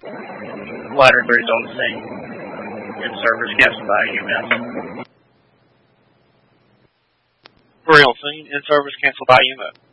Water birds on the scene. And service canceled by UMS. We're on scene and service canceled by UMS.